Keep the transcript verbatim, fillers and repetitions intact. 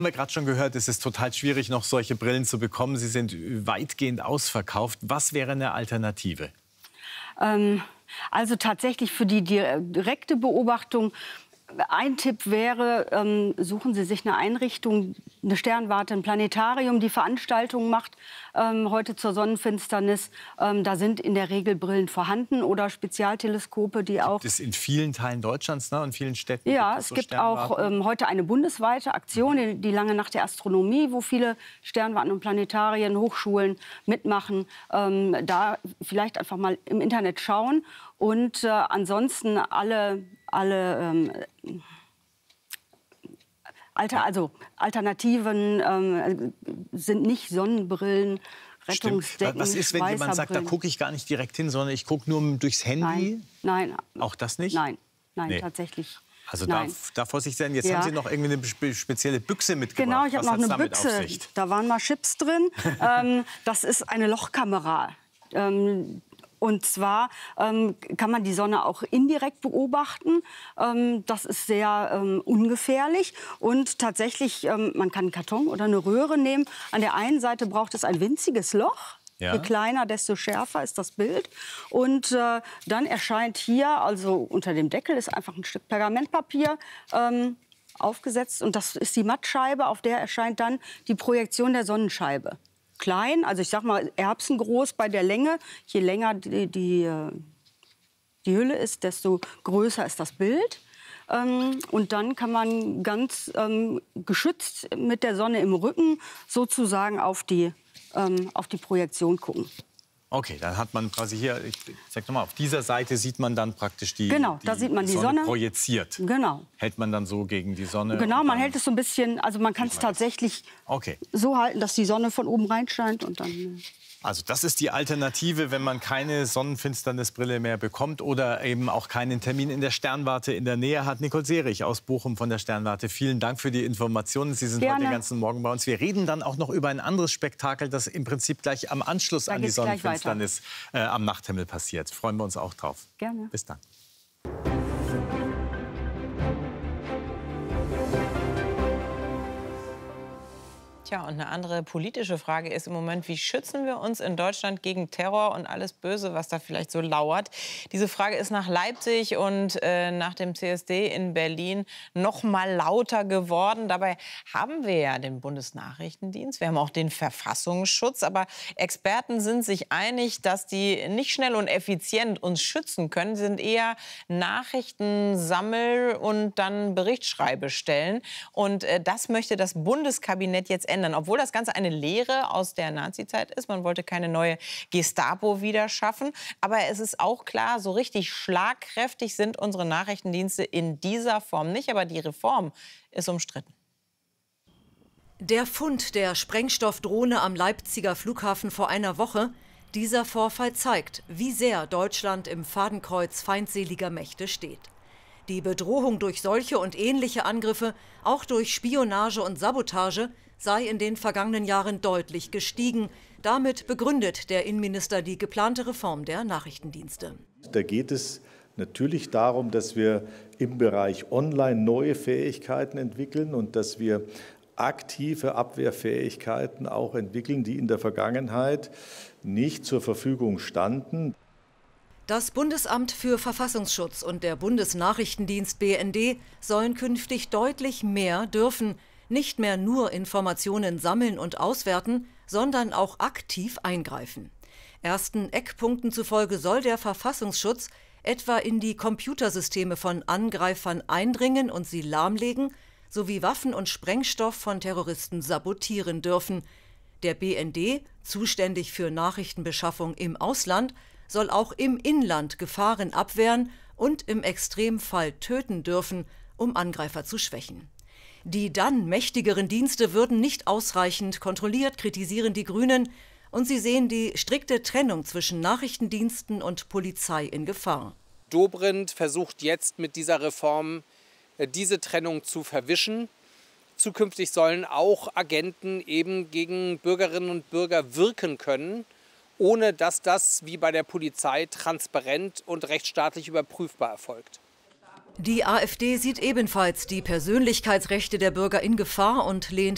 Haben wir gerade schon gehört, es ist total schwierig, noch solche Brillen zu bekommen. Sie sind weitgehend ausverkauft. Was wäre eine Alternative? Ähm, also tatsächlich für die direkte Beobachtung. Ein Tipp wäre, ähm, suchen Sie sich eine Einrichtung, eine Sternwarte, ein Planetarium, die Veranstaltungen macht, ähm, heute zur Sonnenfinsternis. Ähm, da sind in der Regel Brillen vorhanden oder Spezialteleskope, die auch... Gibt es in vielen Teilen Deutschlands, ne, in vielen Städten? Ja, gibt es, es so gibt auch ähm, heute eine bundesweite Aktion, die, die Lange Nacht der Astronomie, wo viele Sternwarten und Planetarien, Hochschulen mitmachen. Ähm, da vielleicht einfach mal im Internet schauen. Und äh, ansonsten alle, alle ähm, Alter, also Alternativen ähm, sind nicht Sonnenbrillen, Rettungsdecken. Was ist, wenn jemand sagt, da gucke ich gar nicht direkt hin, sondern ich gucke nur durchs Handy? Nein, nein. Auch das nicht? Nein, nein, nee. tatsächlich. Also da, da Vorsicht sein. Jetzt ja. haben Sie noch irgendwie eine spezielle Büchse mitgebracht. Genau, ich habe noch eine Büchse. Da waren mal Chips drin. ähm, das ist eine Lochkamera. Ähm, Und zwar ähm, kann man die Sonne auch indirekt beobachten. Ähm, das ist sehr ähm, ungefährlich. Und tatsächlich, ähm, man kann einen Karton oder eine Röhre nehmen. An der einen Seite braucht es ein winziges Loch. Ja. Je kleiner, desto schärfer ist das Bild. Und äh, dann erscheint hier, also unter dem Deckel, ist einfach ein Stück Pergamentpapier ähm, aufgesetzt. Und das ist die Mattscheibe, auf der erscheint dann die Projektion der Sonnenscheibe. Klein, also ich sag mal erbsengroß bei der Länge. Je länger die, die, die Hülle ist, desto größer ist das Bild. Ähm, und dann kann man ganz ähm, geschützt mit der Sonne im Rücken sozusagen auf die, ähm, auf die Projektion gucken. Okay, dann hat man quasi hier, ich sag noch mal, auf dieser Seite sieht man dann praktisch die, genau, die da sieht man die Sonne, Sonne projiziert. Genau. Hält man dann so gegen die Sonne? Genau, man hält es so ein bisschen, also man kann es tatsächlich okay. so halten, dass die Sonne von oben reinscheint und dann... Also das ist die Alternative, wenn man keine Sonnenfinsternisbrille mehr bekommt oder eben auch keinen Termin in der Sternwarte in der Nähe hat. Nicole Seerich aus Bochum von der Sternwarte, vielen Dank für die Informationen. Sie sind Gerne. heute den ganzen Morgen bei uns. Wir reden dann auch noch über ein anderes Spektakel, das im Prinzip gleich am Anschluss da an die Sonnenfinsternis äh, am Nachthimmel passiert. Freuen wir uns auch drauf. Gerne. Bis dann. Ja, und eine andere politische Frage ist im Moment, wie schützen wir uns in Deutschland gegen Terror und alles Böse, was da vielleicht so lauert? Diese Frage ist nach Leipzig und äh, nach dem C S D in Berlin noch mal lauter geworden. Dabei haben wir ja den Bundesnachrichtendienst, wir haben auch den Verfassungsschutz. Aber Experten sind sich einig, dass die nicht schnell und effizient uns schützen können. Sie sind eher Nachrichtensammel- und dann Berichtschreibestellen. Und äh, das möchte das Bundeskabinett jetzt ändern. Obwohl das Ganze eine Lehre aus der Nazizeit ist. Man wollte keine neue Gestapo wieder schaffen. Aber es ist auch klar, so richtig schlagkräftig sind unsere Nachrichtendienste in dieser Form nicht. Aber die Reform ist umstritten. Der Fund der Sprengstoffdrohne am Leipziger Flughafen vor einer Woche, dieser Vorfall zeigt, wie sehr Deutschland im Fadenkreuz feindseliger Mächte steht. Die Bedrohung durch solche und ähnliche Angriffe, auch durch Spionage und Sabotage, sei in den vergangenen Jahren deutlich gestiegen. Damit begründet der Innenminister die geplante Reform der Nachrichtendienste. Da geht es natürlich darum, dass wir im Bereich Online neue Fähigkeiten entwickeln und dass wir aktive Abwehrfähigkeiten auch entwickeln, die in der Vergangenheit nicht zur Verfügung standen. Das Bundesamt für Verfassungsschutz und der Bundesnachrichtendienst B N D sollen künftig deutlich mehr dürfen. Nicht mehr nur Informationen sammeln und auswerten, sondern auch aktiv eingreifen. Ersten Eckpunkten zufolge soll der Verfassungsschutz etwa in die Computersysteme von Angreifern eindringen und sie lahmlegen, sowie Waffen und Sprengstoff von Terroristen sabotieren dürfen. Der B N D, zuständig für Nachrichtenbeschaffung im Ausland, soll auch im Inland Gefahren abwehren und im Extremfall töten dürfen, um Angreifer zu schwächen. Die dann mächtigeren Dienste würden nicht ausreichend kontrolliert, kritisieren die Grünen. Und sie sehen die strikte Trennung zwischen Nachrichtendiensten und Polizei in Gefahr. Dobrindt versucht jetzt mit dieser Reform diese Trennung zu verwischen. Zukünftig sollen auch Agenten eben gegen Bürgerinnen und Bürger wirken können, ohne dass das wie bei der Polizei transparent und rechtsstaatlich überprüfbar erfolgt. Die AfD sieht ebenfalls die Persönlichkeitsrechte der Bürger in Gefahr und lehnt